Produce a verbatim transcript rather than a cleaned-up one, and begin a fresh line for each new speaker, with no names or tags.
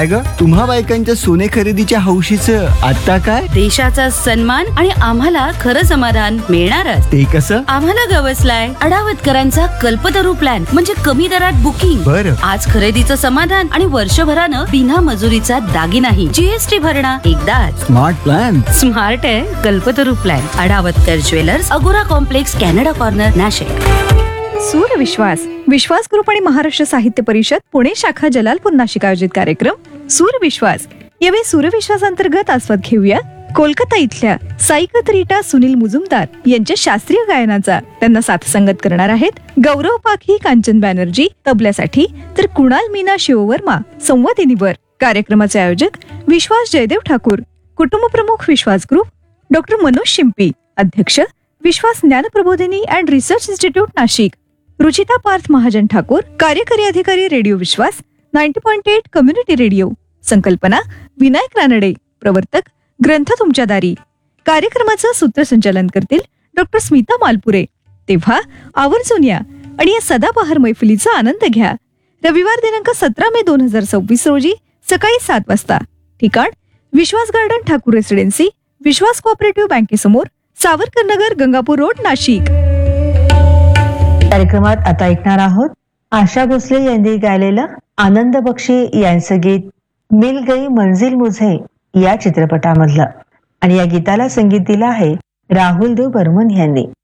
काय ग, तुम्हा बायकांच्या सोने खरेदीच्या हौशीचं आता काय?
देशाचा सन्मान आणि आम्हाला खरं समाधान मिळणारच.
ते कसं?
आम्हाला गवसलाय अडावतकरांचा कल्पतरू प्लॅन, म्हणजे कमी दरात बुकिंग.
बरं.
आज खरेदीचं समाधान आणि वर्षभरानं बिना मजुरीचा दागिनाही. जीएसटी भरणा एकदाच.
Smart plan.
स्मार्ट आहे कल्पतरू प्लॅन. अडावतकर ज्वेलर्स, अगोरा कॉम्प्लेक्स, कॅनडा कॉर्नर, नाशिक.
सूरविश्वास विश्वास ग्रुप आणि महाराष्ट्र साहित्य परिषद पुणे शाखा जलालपूर नाशिक आयोजित कार्यक्रम सूरविश्वास. यावेळी सूरविश्वास अंतर्गत आस्वाद घेऊया कोलकाता इथल्या साईकत रीटा सुनील मुजुमदार यांच्या शास्त्रीय गायनाचा. त्यांना साथसंगत करणार आहेत गौरव पाखी, कांचन बॅनर्जी तबल्यासाठी, तर कुणाल मीना शिववर्मा संवादिनीवर. कार्यक्रमाचे आयोजक विश्वास जयदेव ठाकूर, कुटुंब प्रमुख विश्वास ग्रुप, डॉक्टर मनोज शिंपी, अध्यक्ष विश्वास ज्ञान प्रबोधिनी and research institute Nashik, Ruchita Parth Mahajan Thakur, कार्यकारी अधिकारी रेडिओ विश्वास ninety point eight community radio. संकल्पना विनायक रानडे, प्रवर्तक ग्रंथ तुमच्या दारी. कार्यक्रमाचं सूत्रसंचालन करतील डॉक्टर स्मिता मालपुरे. तेव्हा आवर्जून या आणि या सदाबहार मैफिलीचा आनंद घ्या. रविवार दिनांक सतरा मे दोन हजार सव्वीस रोजी सकाळी सात वाजता. ठिकाण विश्वास गार्डन, ठाकूर रेसिडेन्सी, विश्वास कोऑपरेटिव्ह बँकेसमोर, सावरकर नगर, गंगापूर रोड, नाशिक.
कार्यक्रमात आता ऐकणार आहोत आशा भोसले यांनी गायलेलं आनंद बक्षी यांचं गीत मिल गई मंजिल मुझे या चित्रपटामधलं. आणि या गीताला संगीत दिलं आहे राहुल देव बर्मन यांनी.